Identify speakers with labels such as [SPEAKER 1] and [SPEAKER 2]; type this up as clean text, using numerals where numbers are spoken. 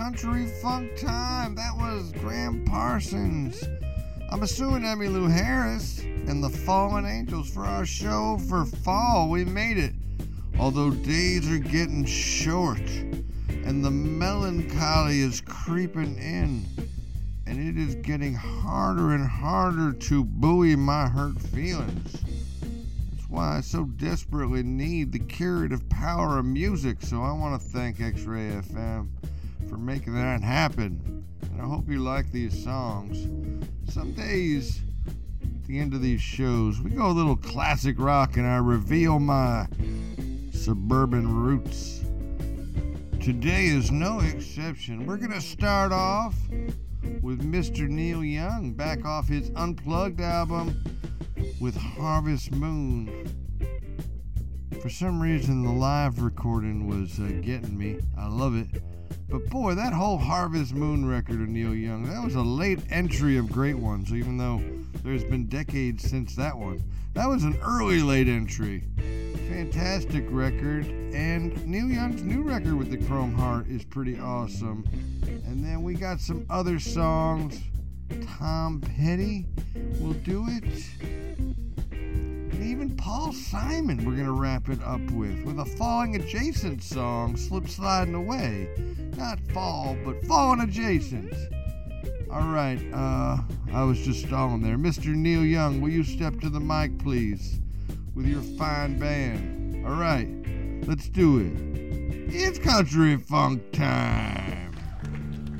[SPEAKER 1] country funk time. That was Graham Parsons. I'm assuming Emmylou Harris and the Fallen Angels for our show for fall. We made it. Although days are getting short and the melancholy is creeping in, and it is getting harder and harder to buoy my hurt feelings. That's why I so desperately need the curative power of music, so I want to thank X-Ray FM for making that happen. And I hope you like these songs. Some days, at the end of these shows, we go a little classic rock and I reveal my suburban roots. Today is no exception. We're going to start off with Mr. Neil Young, back off his Unplugged album with Harvest Moon. For some reason, the live recording was getting me. I love it. But boy, that whole Harvest Moon record of Neil Young, that was a late entry of great ones, even though there's been decades since that one. That was an early late entry. Fantastic record. And Neil Young's new record with the Chrome Heart is pretty awesome. And then we got some other songs. Tom Petty will do it. And even Paul Simon we're going to wrap it up with a Falling Adjacent song, Slip Sliding Away. Not fall, but falling adjacent. All right, I was just stalling there. Mr. Neil Young, will you step to the mic, please, with your fine band? All right, let's do it. It's country funk time.